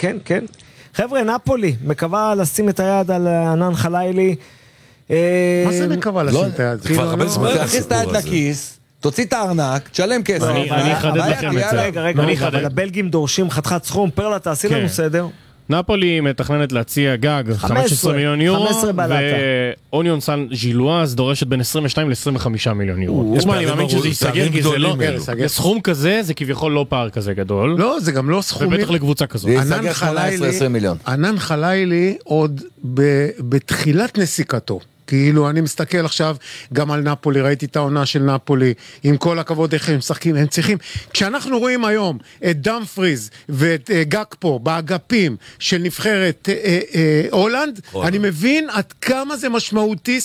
כן, כן. חבר'ה, נפולי, מקווה לשים את היד על ענן חלילי. מה זה מקווה לשים את היד? כבר הרבה זמן. תכניס את היד לכיס, תוציא את הארנק, תשלם כסף. אני אחדד לכם את זה. רגע, אבל הבלגים דורשים חתיכת סכום, פרלה, תעשי לנו סדר. נפולי מתכננת להציע גג 15 מיליון יורו, ואוניון סן ז'ילואז דורשת בין 22 ל-25 מיליון יורו. תשמע, אני מאמין שזה ייסגר, כי זה לא, לסכום כזה זה כביכול לא פער כזה גדול. לא, זה גם לא סכומים. ובטח לקבוצה כזאת. זה ייסגר 18-20 מיליון. ענן חלילי עוד בתחילת נסיקתו. כאילו אני מסתכל עכשיו גם על נפולי, ראיתי את העונה של נפולי, עם כל הכבוד איך הם משחקים, הם צריכים, כשאנחנו רואים היום את דמפריז ואת גקפו באגפים של נבחרת הולנד, אני מבין עד כמה זה משמעותי,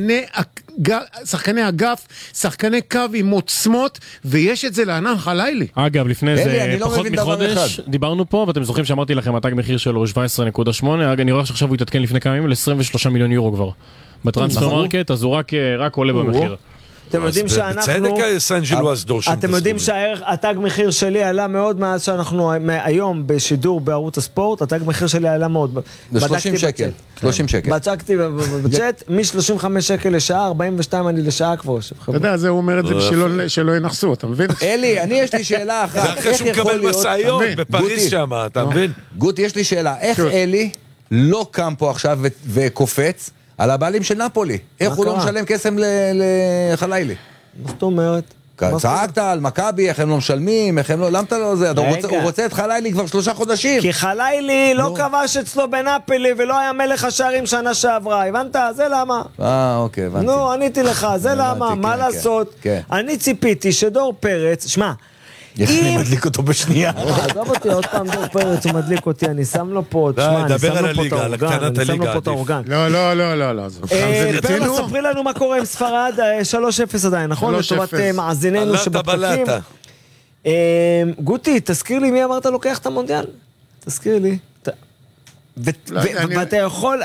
שחקני אגף, שחקני קו עם עוצמות, ויש את זה לענן חלילי. אגב, לפני זה פחות מחודש דיברנו פה, ואתם זוכרים שאמרתי לכם, התג מחיר שלו 17.8, אני רואה שעכשיו הוא יתעדכן לפני כמה ימים ל-23 מיליון יורו כבר. בטרנספר מרקט, אז הוא רק עולה במחיר. אתם יודעים שאנחנו... אתם יודעים שהתג מחיר שלי עלה מאוד מאז שאנחנו היום בשידור בערוץ הספורט, התג מחיר שלי עלה מאוד. ב-30 שקל. 30 שקל. בדקתי בצ'אט, מ-35 שקל לשעה, 42 אני לשעה כבר. אתה יודע, זה הוא אומר את זה בשביל שלא ינחסו, אתה מבין? אלי, אני יש לי שאלה אחת. זה אחרי שהוא מקבל מסעיון בפריז שם, אתה מבין? גוטי, יש לי שאלה. איך אלי לא קם פה עכשיו וקופץ על הבעלים של נפולי? איך הוא לא משלם כסף לחלילי? מה זאת אומרת? צעקת על מכבי, איך הם לא משלמים, איך הם לא... למה אתה לא זה? הוא רוצה את חלילי כבר 3 חודשים. כי חלילי לא כבש אצלו בנפולי ולא היה מלך השערים שנה שעברה, הבנת? זה למה? אוקיי, הבנתי. נו, עניתי לך, זה למה? מה לעשות? אני ציפיתי שדור פרץ, שמע, אני מדליק אותו בשנייה. עזוב אותי, עוד פעם דור פרץ הוא מדליק אותי, אני שם לו פה, תשמע, אני שם לו פה את האורגן, אני שם לו פה את האורגן. לא. פרלה, ספרי לנו מה קורה עם ספרד, 3-0 עדיין, נכון? לטובת מאזיננו שבפתקים. גוטי, תזכיר לי מי אמרת לוקח את המונדיאל? תזכיר לי. ואתה יכול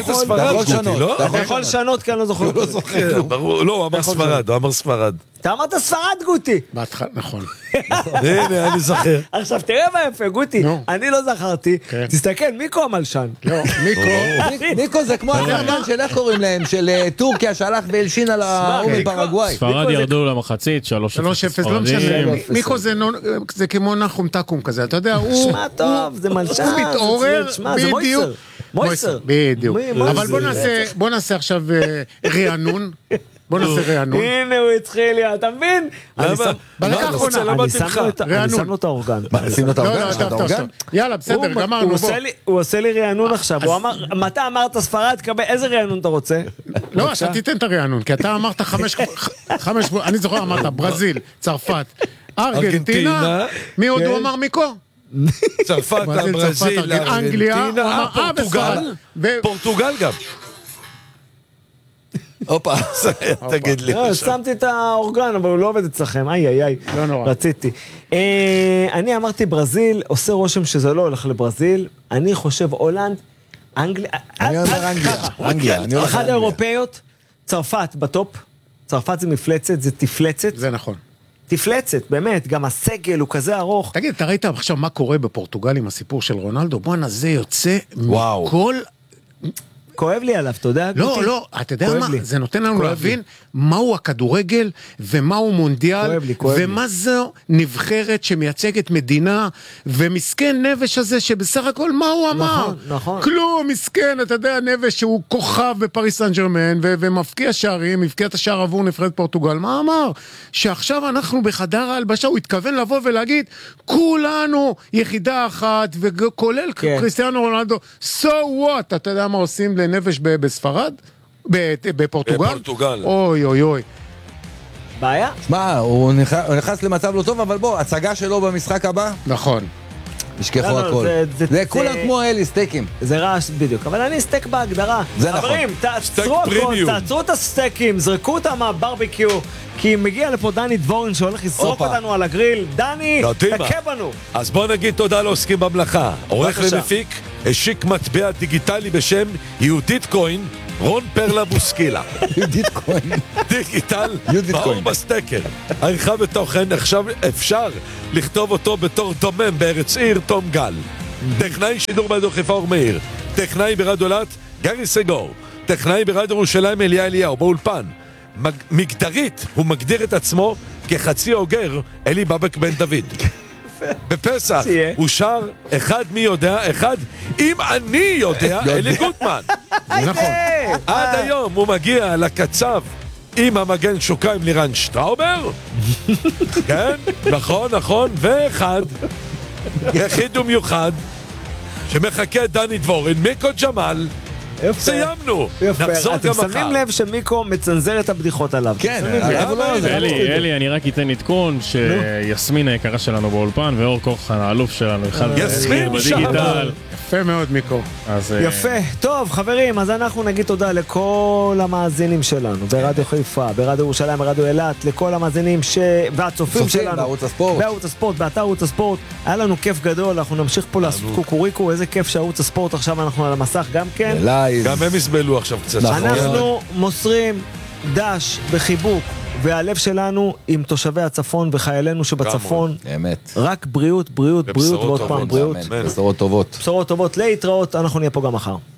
לשנות, כי אני לא זוכר. לא, הוא אמר ספרד. אתה אמרת ספרד, גוטי. נכון. הנה, אני זוכר. עכשיו תראה מה יפה, גוטי, אני לא זכרתי, תסתכל, מיקו המלשן. מיקו זה כמו השחקן של איך קוראים להם, של טורקיה שהלך והלשין על ההוא מפרגוואי. ספרד ירדו למחצית, 3-0 לא משנה. מיקו זה כמו נחום תקום כזה, אתה יודע, הוא... שמע טוב, זה מלשן. הוא מתעורר בדיוק. מויסר. בדיוק. אבל בוא נעשה עכשיו רענון. בוא נעשה רענון. הנה הוא התחיל לי, אתה מבין? בדקה האחרונה. אני שם לו את האורגן. שים לו את האורגן? יאללה, בסדר, גמרנו. הוא עושה לי רענון עכשיו. הוא אמר, מתי אמרת ספרד, איזה רענון אתה רוצה? לא, אתה תיתן את הרענון, כי אתה אמרת 5, אני זוכר, אמרת ברזיל, צרפת, ארגנטינה, מי עוד הוא אמר מיקו? צרפת, ברזיל, אנגליה, פורטוגל גם. הופה, תגיד לי. שמתי את האורגן, אבל הוא לא עובד אצלכם, איי, רציתי. אני אמרתי ברזיל, עושה רושם שזה לא הולך לברזיל, אני חושב הולנד, אנגליה, אני אומר אנגליה. אחד האירופאיות, צרפת בטופ, צרפת זה מפלצת, זה תפלצת. זה נכון. תפלצת, באמת, גם הסגל הוא כזה ארוך. תגיד, אתה ראית עכשיו מה קורה בפורטוגל עם הסיפור של רונלדו? בואנה, זה יוצא מכל... כואב לי עליו, אתה יודע? לא, אתה יודע מה? זה נותן לנו להבין מהו הכדורגל ומהו מונדיאל ומה זו נבחרת שמייצגת מדינה ומסכן נבש הזה שבסך הכל מה הוא אמר? נכון. כלום, מסכן, אתה יודע, נבש שהוא כוכב בפריס סן ז'רמן ומפקיע שערים, הפקיע את השער עבור נבחרת פורטוגל. מה אמר? שעכשיו אנחנו בחדר ההלבשה, הוא התכוון לבוא ולהגיד כולנו יחידה אחת וכולל קריסטיאנו רונלדו. So what? אתה יודע מה עושים נפש בספרד? בפורטוגל? אוי. בעיה? מה, הוא נכנס למצב לא טוב, אבל בוא, הצגה שלו במשחק הבא? נכון. נשכחו הכל. זה כולם כמו אלי, סטייקים. זה רעש בדיוק, אבל אני סטייק בהגדרה. זה נכון. חברים, תעצרו את הסטייקים, זרקו אותם מהברביקיו, כי מגיע לפה דני דבורן שהולך לזרוק אותנו על הגריל. דני, תקה בנו. אז בוא נגיד תודה לעוסקים במלאכה. עורך ומפיק, השיק מטבע דיגיטלי בשם יהודית קוין, רון פרלה בוסקילה. יהודית קוין. דיגיטל, באור בסטקר. עריכה בתוכן, עכשיו אפשר לכתוב אותו בתור דומם בארץ עיר, תום גל. טכנאי שידור ברדיו חיפה אור מאיר, טכנאי ברדיו אילת גרי סגור, טכנאי ברדיו ירושלים אליה אליהו באולפן. מגדרית הוא מגדיר את עצמו כחצי אוגר אלי בבק בן דוד. בפסח הוא שר אחד מי יודע, אחד אם אני יודע, אלי גוטמן. נכון. עד היום הוא מגיע לקצב עם המגן שוקיים לירן שטראובר. כן, נכון, ואחד יחיד ומיוחד שמחכה דני דבורין, מיקו ג'מאל. סיימנו, נחזור גם מחר. אתם שמים לב שמיקו מצנזר את הבדיחות עליו. כן, אלי, אני רק אתן עדכון שיסמין היקרה שלנו באולפן ואור כוחן האלוף שלנו יסמין בדיגיטל. יפה מאוד מיקו. יפה. טוב חברים, אז אנחנו נגיד תודה לכל המאזינים שלנו ברדיו חיפה, ברדיו ירושלים, ברדיו אילת, לכל המאזינים והצופים שלנו בערוץ הספורט, באתר ערוץ הספורט. היה לנו כיף גדול, אנחנו נמשיך פה לעשות קוקוריקו, איזה כיף שערוץ הספורט עכשיו אנחנו על המסך גם כן. גם הם יסבלו עכשיו קצת. אנחנו מוסרים דש בחיבוק והלב שלנו עם תושבי הצפון וחיילינו שבצפון. באמת. רק בריאות ועוד פעם בריאות. בשורות טובות. בשורות טובות, להתראות, אנחנו נהיה פה גם מחר.